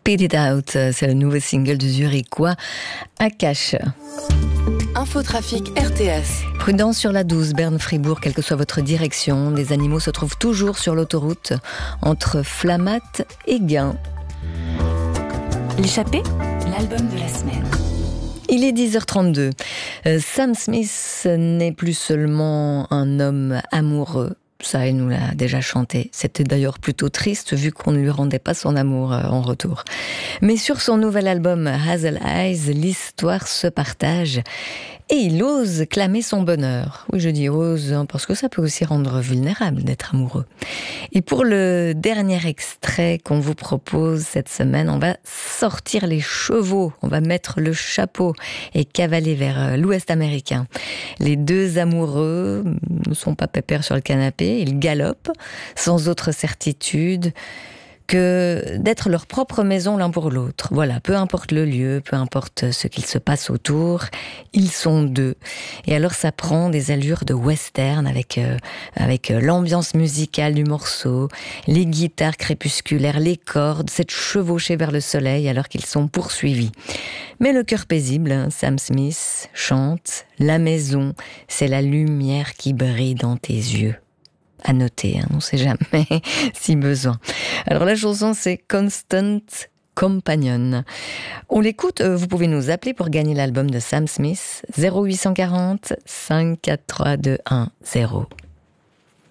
Spit It Out, c'est le nouveau single du Zurichois Akash. Infotrafic RTS. Prudence sur la 12, Berne-Fribourg, quelle que soit votre direction. Des animaux se trouvent toujours sur l'autoroute entre Flamatt et Gain. L'échappée, l'album de la semaine. Il est 10h32. Sam Smith n'est plus seulement un homme amoureux. Ça, il nous l'a déjà chanté. C'était d'ailleurs plutôt triste vu qu'on ne lui rendait pas son amour en retour. Mais sur son nouvel album Hazel Eyes, l'histoire se partage et il ose clamer son bonheur. Oui, je dis ose parce que ça peut aussi rendre vulnérable d'être amoureux. Et pour le dernier extrait qu'on vous propose cette semaine, on va sortir les chevaux, on va mettre le chapeau et cavaler vers l'Ouest américain. Les deux amoureux ne sont pas pépères sur le canapé, ils galopent sans autre certitude que d'être leur propre maison l'un pour l'autre. Voilà, peu importe le lieu, peu importe ce qu'il se passe autour, ils sont deux. Et alors ça prend des allures de western avec l'ambiance musicale du morceau, les guitares crépusculaires, les cordes, cette chevauchée vers le soleil alors qu'ils sont poursuivis. Mais le cœur paisible, Sam Smith chante « La maison, c'est la lumière qui brille dans tes yeux ». À noter, on ne sait jamais si besoin. Alors la chanson c'est Constant Companion. On l'écoute, vous pouvez nous appeler pour gagner l'album de Sam Smith 0840 543 210.